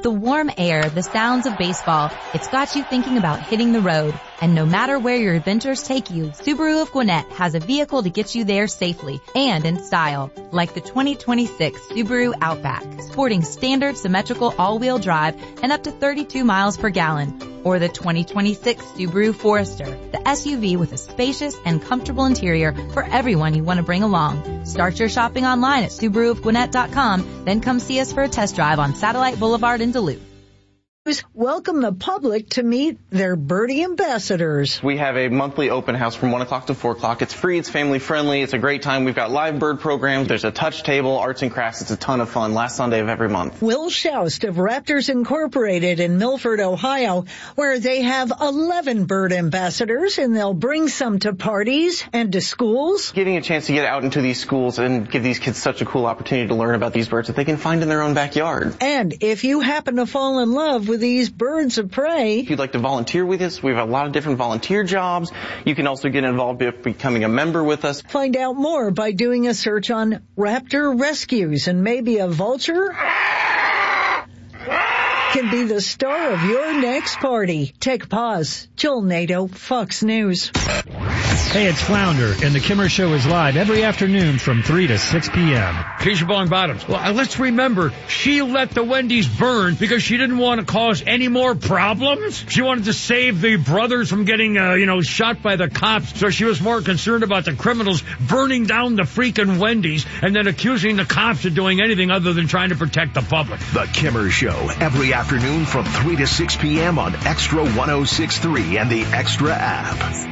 the warm air, the sounds of baseball, it's got you thinking about hitting the road. And no matter where your adventures take you, Subaru of Gwinnett has a vehicle to get you there safely and in style. Like the 2026 Subaru Outback, sporting standard symmetrical all-wheel drive and up to 32 miles per gallon. Or the 2026 Subaru Forester, the SUV with a spacious and comfortable interior for everyone you want to bring along. Start your shopping online at SubaruofGwinnett.com, then come see us for a test drive on Satellite Boulevard in Duluth. Welcome the public to meet their birdie ambassadors. We have a monthly open house from 1 o'clock to 4 o'clock. It's free, it's family friendly, it's a great time. We've got live bird programs, there's a touch table, arts and crafts. It's a ton of fun. Last Sunday of every month. Will Shoust of Raptors Incorporated in Milford, Ohio, where they have 11 bird ambassadors, and they'll bring some to parties and to schools. Getting a chance to get out into these schools and give these kids such a cool opportunity to learn about these birds that they can find in their own backyard. And if you happen to fall in love with these birds of prey, if you'd like to volunteer with us, we have a lot of different volunteer jobs. You can also get involved by becoming a member with us. Find out more by doing a search on raptor rescues, and maybe a vulture can be the star of your next party. Take a pause. Joel Nato, Fox News. Hey, it's Flounder, and the Kimmer Show is live every afternoon from 3 to 6 p.m. Keisha Bong Bottoms. Well, let's remember, she let the Wendy's burn because she didn't want to cause any more problems. She wanted to save the brothers from getting, shot by the cops, so she was more concerned about the criminals burning down the freaking Wendy's and then accusing the cops of doing anything other than trying to protect the public. The Kimmer Show, every afternoon from 3 to 6 p.m. on Extra 106.3 and the Extra app.